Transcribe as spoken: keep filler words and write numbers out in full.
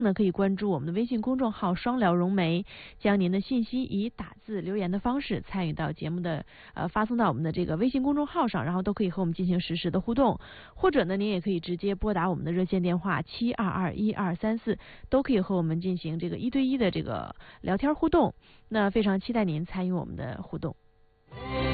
呢，可以关注我们的微信公众号双聊融媒，将您的信息以打字留言的方式参与到节目的呃发送到我们的这个微信公众号上，然后都可以和我们进行实时的互动，或者呢您也可以直接拨打我们的热线电话七二二一二三四，都可以和我们进行这个一对一的这个聊天互动。那非常期待您参与我们的互动。